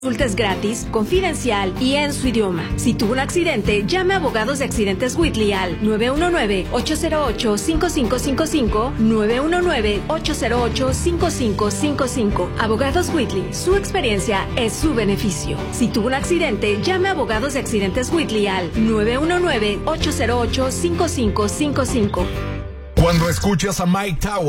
Consultas gratis, confidencial y en su idioma. Si tuvo un accidente, llame a Abogados de Accidentes Whitley al 919-808-5555, 919-808-5555. Abogados Whitley, su experiencia es su beneficio. Si tuvo un accidente, llame a Abogados de Accidentes Whitley al 919-808-5555. Cuando escuchas a Mike Tower